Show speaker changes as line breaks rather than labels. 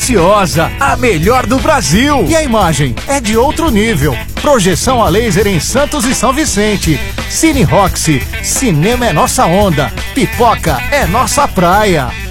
Graciosa, a melhor do Brasil. E a imagem é de outro nível. Projeção a laser em Santos e São Vicente. Cine Roxy, cinema é nossa onda. Pipoca é nossa praia.